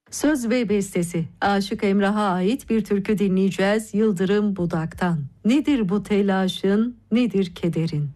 Söz ve bestesi Aşık Emrah'a ait bir türkü dinleyeceğiz Yıldırım Budak'tan. Nedir bu telaşın, nedir kederin?